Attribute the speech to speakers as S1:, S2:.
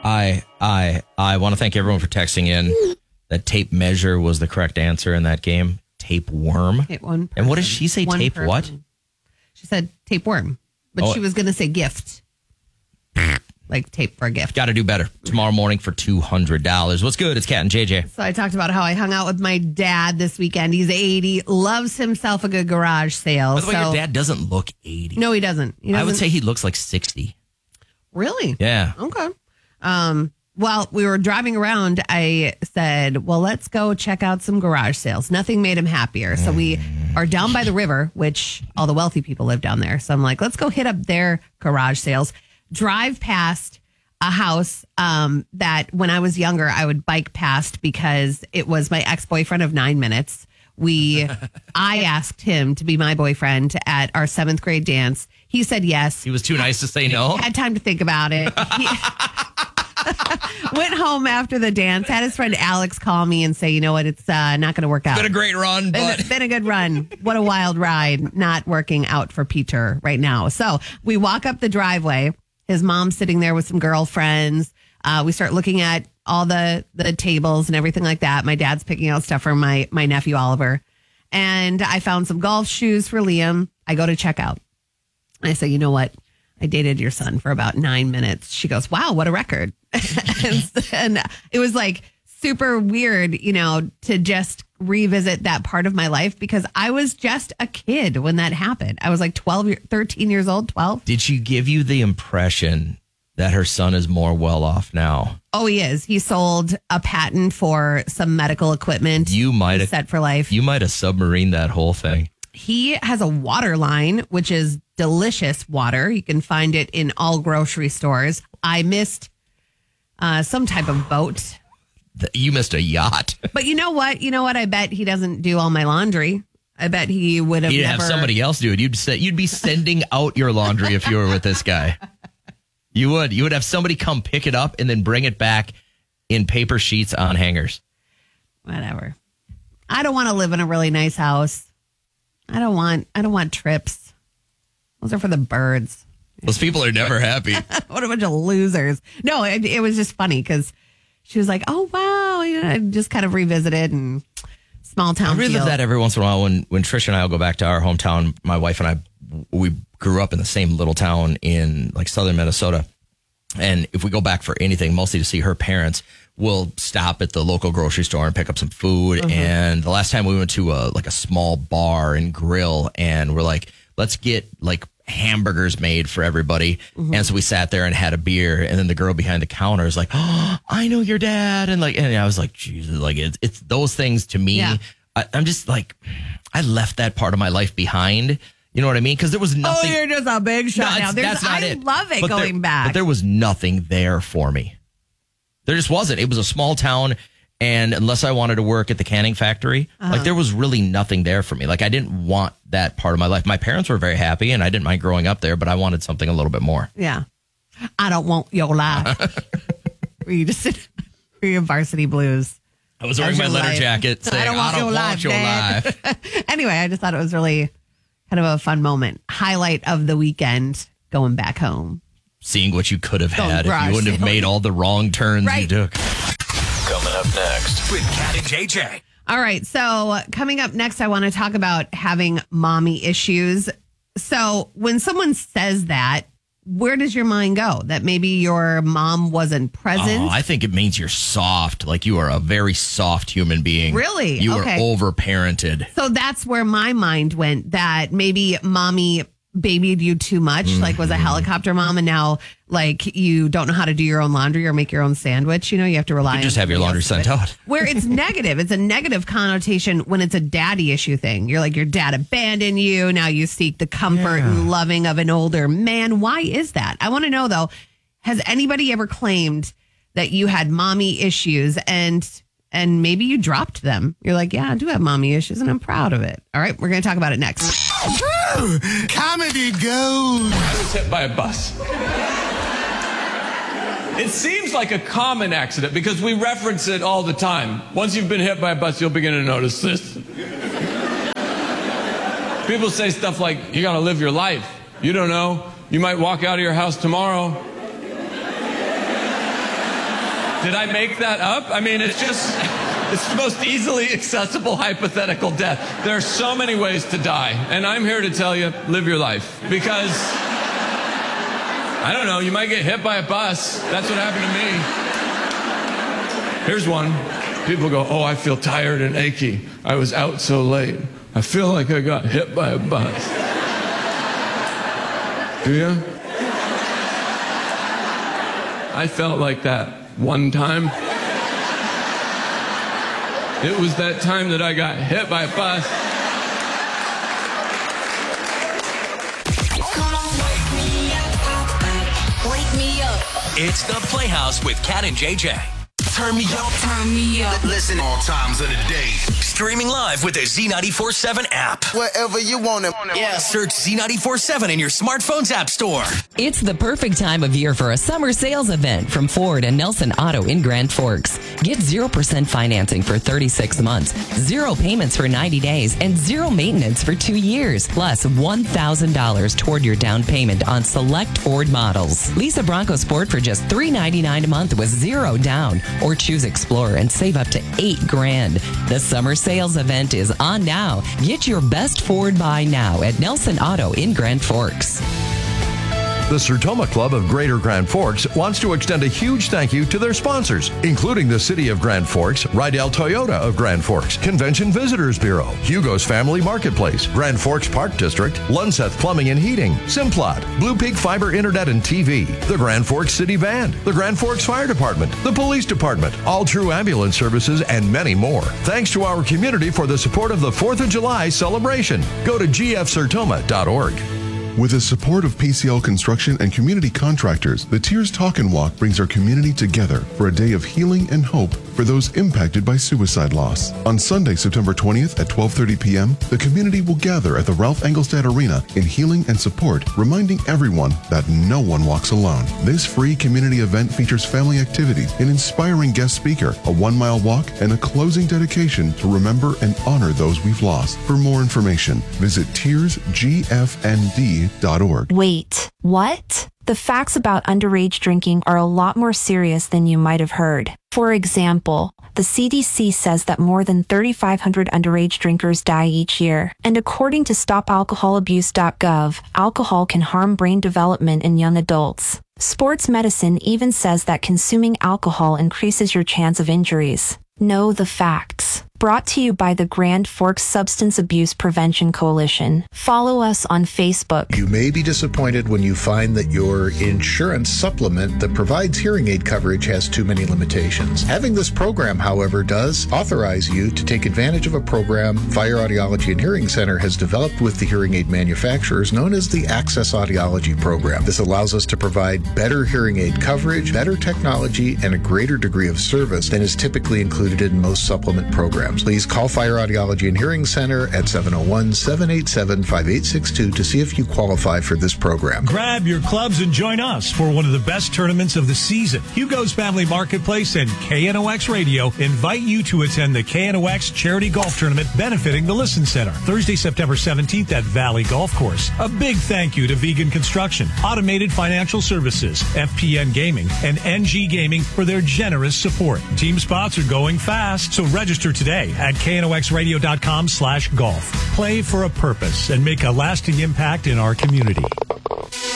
S1: I want to thank everyone for texting in. That tape measure was the correct answer in that game. Tapeworm. And what did she say? Tape what?
S2: She said tapeworm, but she was going to say gift. Like tape for a gift.
S1: Got to do better. Tomorrow morning for $200. What's good? It's Kat and JJ.
S2: So I talked about how I hung out with my dad this weekend. He's 80, loves himself a good garage sale.
S1: By the way, your dad doesn't look 80.
S2: No, he doesn't.
S1: I would say he looks like 60.
S2: Really?
S1: Yeah.
S2: Okay. Well, we were driving around. I said, well, let's go check out some garage sales. Nothing made him happier. So we are down by the river, which all the wealthy people live down there. So I'm like, let's go hit up their garage sales. Drive past a house that when I was younger, I would bike past because it was my ex-boyfriend of 9 minutes. I asked him to be my boyfriend at our 7th grade dance. He said yes.
S1: He was too nice to say no.
S2: Had time to think about it. Went home after the dance, had his friend Alex call me and say, you know what, it's not going to work out.
S1: Been a great run, but...
S2: Been a good run. What a wild ride. Not working out for Peter right now. So we walk up the driveway. His mom's sitting there with some girlfriends. We start looking at all the tables and everything like that. My dad's picking out stuff for my nephew, Oliver. And I found some golf shoes for Liam. I go to check out. I say, you know what? I dated your son for about 9 minutes. She goes, wow, what a record. and it was like super weird, to just revisit that part of my life because I was just a kid when that happened. I was like 13 years old, 12.
S1: Did she give you the impression that her son is more well off now?
S2: Oh, he is. He sold a patent for some medical equipment.
S1: You might have
S2: set for life.
S1: You might have submarined that whole thing.
S2: He has a water line, which is delicious water. You can find it in all grocery stores. I missed some type of boat.
S1: You missed a yacht.
S2: But you know what? I bet he doesn't do all my laundry. I bet he would have.
S1: He'd have somebody else do it. You'd be sending out your laundry if you were with this guy. You would. You would have somebody come pick it up and then bring it back in paper sheets on hangers.
S2: Whatever. I don't want to live in a really nice house. I don't want trips. Those are for the birds.
S1: Those people are never happy.
S2: What a bunch of losers. No, it was just funny because she was like, oh, wow. I just kind of revisited and small town.
S1: I relive that every once in a while when Trish and I will go back to our hometown. My wife and I, we grew up in the same little town in like southern Minnesota. And if we go back for anything, mostly to see her parents, we'll stop at the local grocery store and pick up some food. Mm-hmm. And the last time we went to a small bar and grill, and we're like, let's get like hamburgers made for everybody. Mm-hmm. And so we sat there and had a beer, and then the girl behind the counter is like, oh, I know your dad. And I was like, Jesus, like it's those things to me. Yeah. I'm just like, I left that part of my life behind. You know what I mean? Because there was nothing.
S2: Oh, you're just a big shot now.
S1: That's not
S2: it. I love it going back.
S1: But there was nothing there for me. There just wasn't. It was a small town, and unless I wanted to work at the canning factory, like there was really nothing there for me. Like I didn't want that part of my life. My parents were very happy, and I didn't mind growing up there, but I wanted something a little bit more.
S2: Yeah. I don't want your life. Were you just for your Varsity Blues?
S1: I was wearing my leather jacket saying, I don't want your life.
S2: Anyway, I just thought it was really kind of a fun moment. Highlight of the weekend, going back home.
S1: Seeing what you could have had if you wouldn't have made all the wrong turns you took.
S3: Coming up next with Kat and JJ.
S2: All right. So coming up next, I want to talk about having mommy issues. So when someone says that, where does your mind go? That maybe your mom wasn't present?
S1: Oh, I think it means you're soft. Like you are a very soft human being.
S2: Really?
S1: You are over-parented.
S2: So that's where my mind went, that maybe mommy babied you too much, like was a helicopter mom, and now like you don't know how to do your own laundry or make your own sandwich. You have to rely on
S1: just have your laundry sent out.
S2: Where it's negative. It's a negative connotation when it's a daddy issue thing. You're like, your dad abandoned you. Now you seek the comfort and loving of an older man. Why is that? I want to know though, has anybody ever claimed that you had mommy issues and maybe you dropped them? You're like, yeah, I do have mommy issues and I'm proud of it. All right, we're going to talk about it next.
S4: Comedy gold.
S5: I was hit by a bus. It seems like a common accident because we reference it all the time. Once you've been hit by a bus, you'll begin to notice this. People say stuff like, you got to live your life. You don't know. You might walk out of your house tomorrow. Did I make that up? I mean, it's the most easily accessible hypothetical death. There are so many ways to die, and I'm here to tell you, live your life. Because, I don't know, you might get hit by a bus. That's what happened to me. Here's one. People go, oh, I feel tired and achy. I was out so late. I feel like I got hit by a bus. Do you? I felt like that one time. It was that time that I got hit by a bus.
S6: Wake me up.
S3: It's the Playhouse with Cat and JJ.
S4: Turn me up.
S6: Turn me up.
S4: Listen all times of the day.
S3: Streaming live with the Z94.7 app.
S4: Wherever you want it.
S6: Yeah.
S3: Search Z94.7 in your smartphone's app store.
S7: It's the perfect time of year for a summer sales event from Ford and Nelson Auto in Grand Forks. Get 0% financing for 36 months, 0 payments for 90 days, and 0 maintenance for 2 years, plus $1,000 toward your down payment on select Ford models. Lease a Bronco Sport for just $399 a month with 0 down, or choose Explorer and save up to $8,000. The summer sales event is on now. Get your best Ford buy now at Nelson Auto in Grand Forks.
S8: The Sertoma Club of Greater Grand Forks wants to extend a huge thank you to their sponsors, including the City of Grand Forks, Rydell Toyota of Grand Forks, Convention Visitors Bureau, Hugo's Family Marketplace, Grand Forks Park District, Lunseth Plumbing and Heating, Simplot, Blue Peak Fiber Internet and TV, the Grand Forks City Band, the Grand Forks Fire Department, the Police Department, All True Ambulance Services, and many more. Thanks to our community for the support of the 4th of July celebration. Go to gfsertoma.org.
S9: With the support of PCL Construction and community contractors, the Tears Talk and Walk brings our community together for a day of healing and hope for those impacted by suicide loss. On Sunday, September 20th at 12:30 p.m., the community will gather at the Ralph Engelstad Arena in healing and support, reminding everyone that no one walks alone. This free community event features family activities, an inspiring guest speaker, a 1-mile walk, and a closing dedication to remember and honor those we've lost. For more information, visit tearsgfnd.org.
S10: Wait, what? The facts about underage drinking are a lot more serious than you might have heard. For example, the CDC says that more than 3,500 underage drinkers die each year. And according to StopAlcoholAbuse.gov, alcohol can harm brain development in young adults. Sports medicine even says that consuming alcohol increases your chance of injuries. Know the facts. Brought to you by the Grand Forks Substance Abuse Prevention Coalition. Follow us on Facebook.
S11: You may be disappointed when you find that your insurance supplement that provides hearing aid coverage has too many limitations. Having this program, however, does authorize you to take advantage of a program Fire Audiology and Hearing Center has developed with the hearing aid manufacturers known as the Access Audiology Program. This allows us to provide better hearing aid coverage, better technology, and a greater degree of service than is typically included in most supplement programs. Please call Fire Audiology and Hearing Center at 701-787-5862 to see if you qualify for this program.
S12: Grab your clubs and join us for one of the best tournaments of the season. Hugo's Family Marketplace and KNOX Radio invite you to attend the KNOX Charity Golf Tournament benefiting the Listen Center, Thursday, September 17th at Valley Golf Course. A big thank you to Vegan Construction, Automated Financial Services, FPN Gaming, and NG Gaming for their generous support. Team spots are going fast, so register today at knoxradio.com/golf. Play for a purpose and make a lasting impact in our community.